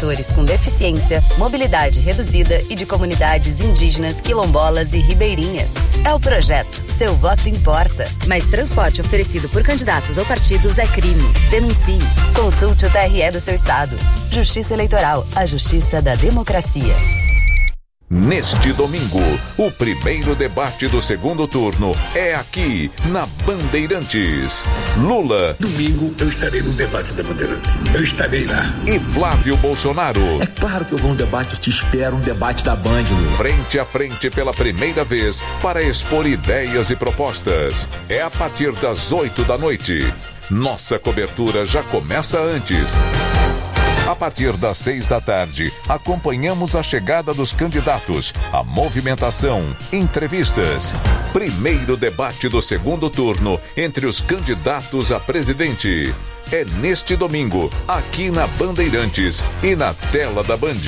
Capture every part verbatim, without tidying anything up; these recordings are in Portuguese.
setores com deficiência, mobilidade reduzida e de comunidades indígenas, quilombolas e ribeirinhas. É o projeto Seu Voto Importa. Mas transporte oferecido por candidatos ou partidos é crime. Denuncie. Consulte o T R E do seu estado. Justiça Eleitoral, a justiça da democracia. Neste domingo, o primeiro debate do segundo turno é aqui, na Bandeirantes. Lula. Domingo eu estarei no debate da Bandeirantes. Eu estarei lá. E Flávio Bolsonaro. É claro que eu vou no debate, eu te espero, um debate da Band, Lula. Frente a frente pela primeira vez para expor ideias e propostas. É a partir das oito da noite. Nossa cobertura já começa antes. A partir das seis da tarde, acompanhamos a chegada dos candidatos, a movimentação, entrevistas. Primeiro debate do segundo turno entre os candidatos a presidente. É neste domingo, aqui na Bandeirantes e na tela da Band.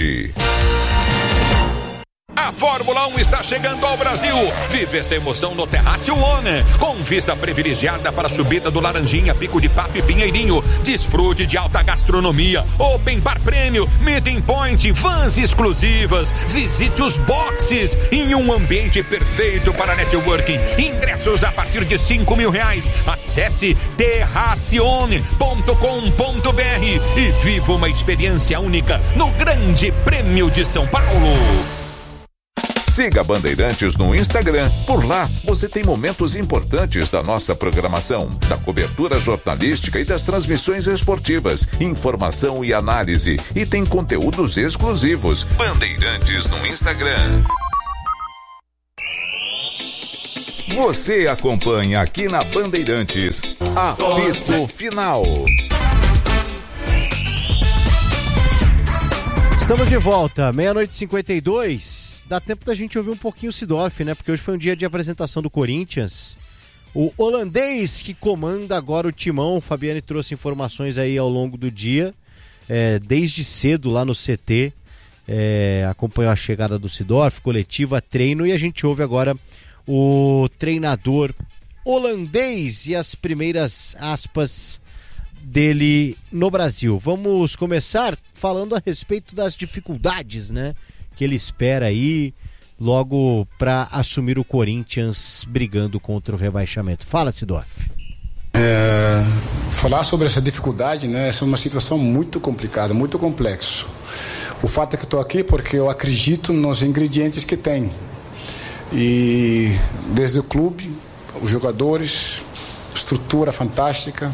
A Fórmula um está chegando ao Brasil. Vive essa emoção no Terraço One. Com vista privilegiada para a subida do Laranjinha, Pico de Papo e Pinheirinho. Desfrute de alta gastronomia, open bar prêmio, meeting point, vans exclusivas. Visite os boxes em um ambiente perfeito para networking. Ingressos a partir de cinco mil reais. Acesse terracione ponto com ponto br e viva uma experiência única no Grande Prêmio de São Paulo. Siga Bandeirantes no Instagram. Por lá, você tem momentos importantes da nossa programação, da cobertura jornalística e das transmissões esportivas, informação e análise. E tem conteúdos exclusivos. Bandeirantes no Instagram. Você acompanha aqui na Bandeirantes. Apito Final. Estamos de volta, meia-noite e cinquenta e dois. Dá tempo da gente ouvir um pouquinho o Seedorf, né? Porque hoje foi um dia de apresentação do Corinthians. O holandês que comanda agora o timão. O Fabiane trouxe informações aí ao longo do dia. É, desde cedo lá no C T. É, acompanhou a chegada do Seedorf, coletiva, treino. E a gente ouve agora o treinador holandês e as primeiras aspas dele no Brasil. Vamos começar falando a respeito das dificuldades, né? Que ele espera aí logo para assumir o Corinthians brigando contra o rebaixamento. Fala, Seedorf. É, falar sobre essa dificuldade, né? Essa é uma situação muito complicada, muito complexa. O fato é que estou aqui porque eu acredito nos ingredientes que tem. E desde o clube, os jogadores, estrutura fantástica.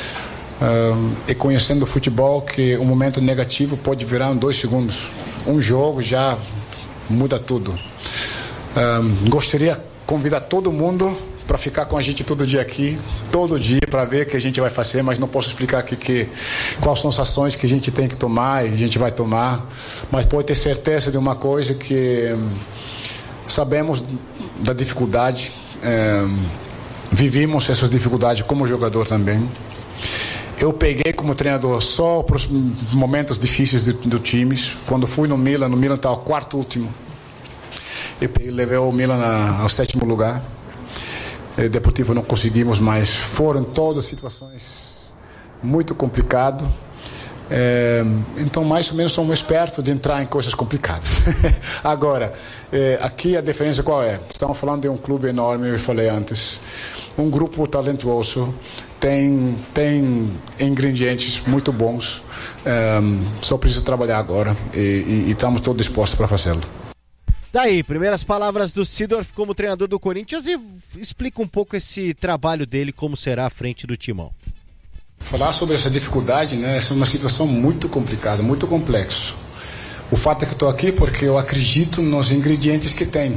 Uh, e conhecendo o futebol, que um momento negativo pode virar em dois segundos. Um jogo já muda tudo. Uh, gostaria de convidar todo mundo para ficar com a gente todo dia aqui, todo dia, para ver o que a gente vai fazer, mas não posso explicar aqui que, quais são as ações que a gente tem que tomar e a gente vai tomar. Mas pode ter certeza de uma coisa, que um, sabemos da dificuldade, um, vivimos essas dificuldades como jogador também. Eu peguei como treinador só para os momentos difíceis do, do time. Quando fui no Milan, no Milan estava o quarto último. Eu peguei, levei o Milan a, ao sétimo lugar. E Deportivo não conseguimos, mas foram todas situações muito complicadas. É, então, mais ou menos, sou um esperto de entrar em coisas complicadas. Agora, é, aqui a diferença qual é? Estamos falando de um clube enorme, eu falei antes. Um grupo talentoso. Tem, tem ingredientes muito bons, um, só precisa trabalhar agora e, e, e estamos todos dispostos para fazê-lo. Daí, primeiras palavras do Seedorf como treinador do Corinthians, e explica um pouco esse trabalho dele, como será à frente do timão. Falar sobre essa dificuldade, né? Essa é uma situação muito complicada, muito complexa. O fato é que estou aqui porque eu acredito nos ingredientes que tem.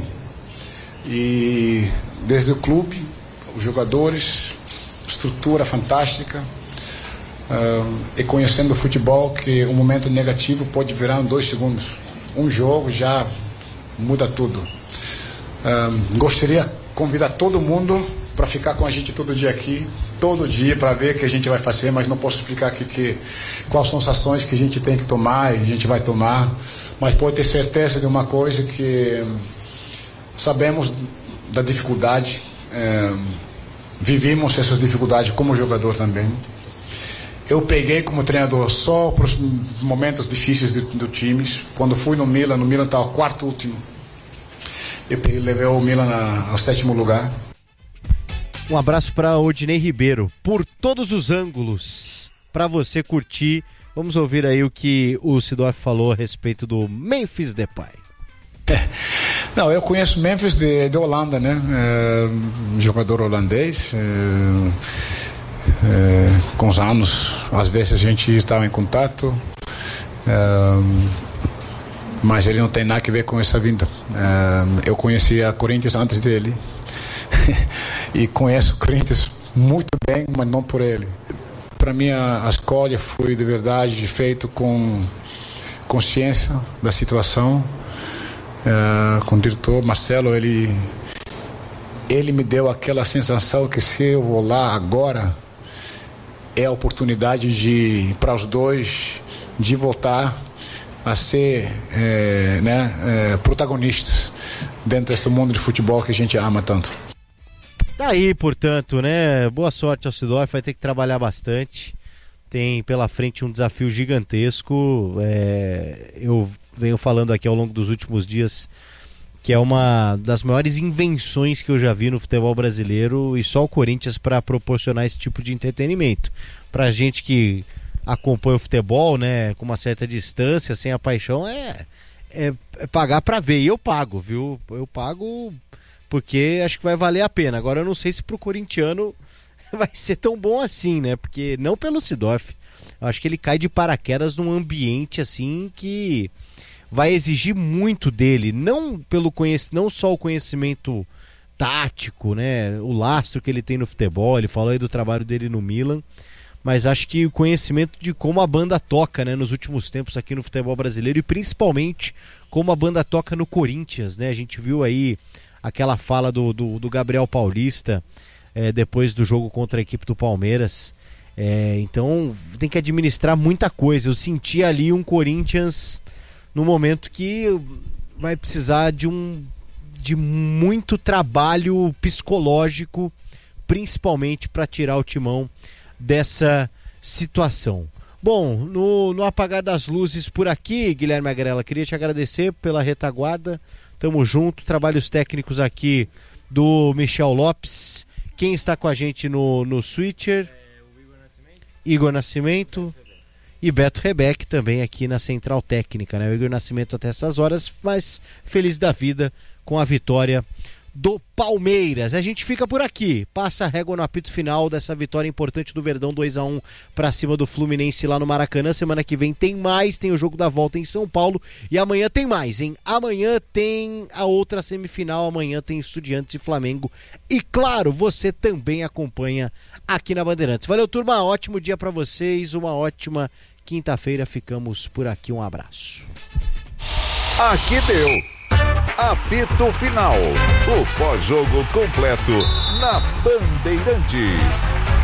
E desde o clube, os jogadores, estrutura fantástica, uh, e conhecendo o futebol, que um momento negativo pode virar em dois segundos. Um jogo já muda tudo. Uh, gostaria de convidar todo mundo para ficar com a gente todo dia aqui, todo dia, para ver o que a gente vai fazer, mas não posso explicar aqui que, quais são as ações que a gente tem que tomar e a gente vai tomar, mas pode ter certeza de uma coisa, que sabemos da dificuldade, uh, vivimos essas dificuldades como jogador também. eu peguei como treinador só para os momentos difíceis do, do time. Quando fui no Milan, no Milan estava o quarto último. Eu peguei, levei o Milan na, ao sétimo lugar. Um abraço para Odinei Ribeiro, por todos os ângulos, para você curtir. Vamos ouvir aí o que o Seedorf falou a respeito do Memphis Depay. É. Não, eu conheço Memphis de, de Holanda, né? É, jogador holandês. É, é, com os anos, às vezes a gente estava em contato, é, mas ele não tem nada a ver com essa vinda. É, eu conhecia a Corinthians antes dele e conheço o Corinthians muito bem, mas não por ele. Para mim a, a escolha foi de verdade feito com consciência da situação. Uh, com o diretor Marcelo, ele ele me deu aquela sensação que se eu vou lá agora é a oportunidade de para os dois de voltar a ser é, né, é, protagonistas dentro desse mundo de futebol que a gente ama tanto. Tá aí, portanto, né? Boa sorte ao Seedorf, vai ter que trabalhar bastante. Tem pela frente um desafio gigantesco. É, eu venho falando aqui ao longo dos últimos dias que é uma das maiores invenções que eu já vi no futebol brasileiro, e só o Corinthians para proporcionar esse tipo de entretenimento. Pra gente que acompanha o futebol, né, com uma certa distância, sem a paixão, é, é, é pagar pra ver. E eu pago, viu? Eu pago porque acho que vai valer a pena. Agora eu não sei se pro corintiano vai ser tão bom assim, né? Porque não pelo Seedorf. Eu acho que ele cai de paraquedas num ambiente assim que vai exigir muito dele, não pelo conhec- não só o conhecimento tático, né, o lastro que ele tem no futebol. Ele falou aí do trabalho dele no Milan, mas acho que o conhecimento de como a banda toca, né, nos últimos tempos aqui no futebol brasileiro, e principalmente como a banda toca no Corinthians, né? A gente viu aí aquela fala do, do, do Gabriel Paulista é, depois do jogo contra a equipe do Palmeiras. É, então tem que administrar muita coisa. Eu senti ali um Corinthians no momento que vai precisar de um de muito trabalho psicológico, principalmente para tirar o Timão dessa situação. Bom, no, no apagar das luzes por aqui, Guilherme Agrela, queria te agradecer pela retaguarda. Tamo junto, trabalhos técnicos aqui do Michel Lopes. Quem está com a gente no, no Switcher? Igor Nascimento e Beto Rebeck também aqui na Central Técnica, né? O Igor Nascimento até essas horas, mas feliz da vida com a vitória do Palmeiras. A gente fica por aqui, passa a régua no apito final dessa vitória importante do Verdão, dois a um para cima do Fluminense lá no Maracanã. Semana que vem tem mais, tem o jogo da volta em São Paulo, e amanhã tem mais, hein? Amanhã tem a outra semifinal, amanhã tem Estudiantes e Flamengo, e claro, você também acompanha aqui na Bandeirantes. Valeu, turma, ótimo dia para vocês, uma ótima quinta-feira, ficamos por aqui, um abraço. Aqui deu apito final, o pós-jogo completo na Bandeirantes.